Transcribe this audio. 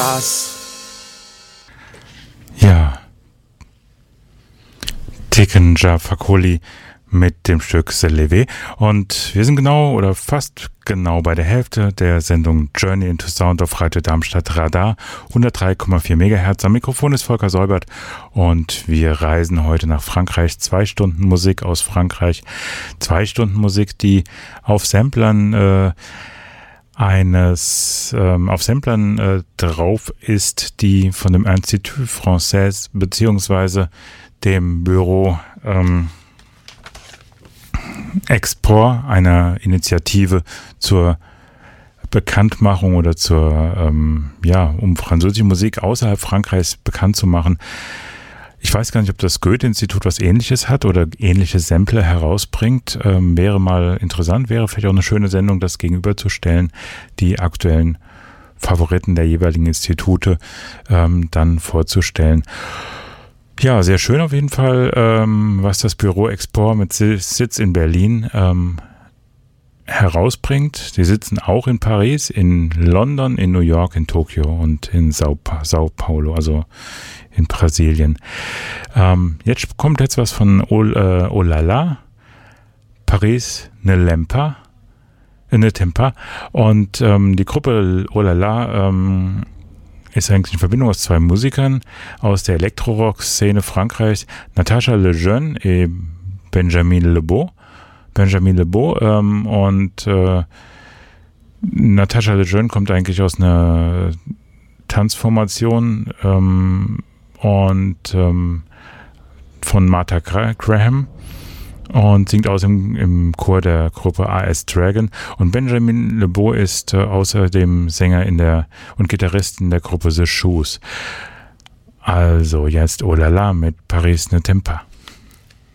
Ja, Tiken Jah Fakoly mit dem Stück Se Lever. Und wir sind genau oder fast genau bei der Hälfte der Sendung Journey into Sound auf Radio Darmstadt Radar 103,4 MHz. Am Mikrofon ist Volker Säubert und wir reisen heute nach Frankreich. 2 Stunden Musik aus Frankreich. 2 Stunden Musik, die auf Samplern drauf ist, die von dem Institut Français beziehungsweise dem Büro Export, einer Initiative zur Bekanntmachung oder um französische Musik außerhalb Frankreichs bekannt zu machen. Ich weiß gar nicht, ob das Goethe-Institut was Ähnliches hat oder ähnliche Sampler herausbringt. Wäre mal interessant, wäre vielleicht auch eine schöne Sendung, das gegenüberzustellen, die aktuellen Favoriten der jeweiligen Institute dann vorzustellen. Ja, sehr schön auf jeden Fall, was das Büro Export mit Sitz in Berlin herausbringt. Die sitzen auch in Paris, in London, in New York, in Tokio und in Sao Paulo, also in Brasilien. Jetzt kommt was von Olala, Paris ne Tempa. Und die Gruppe Olala ist eigentlich eine Verbindung aus 2 Musikern aus der Elektro-Rock-Szene Frankreichs, Natasha Lejeune et Benjamin Lebeau. Natasha Lejeune kommt eigentlich aus einer Tanzformation von Martha Graham und singt im Chor der Gruppe AS Dragon. Und Benjamin Lebeau ist außerdem Sänger und Gitarrist in der Gruppe The Shoes. Also jetzt Olala mit Paris ne Tempa.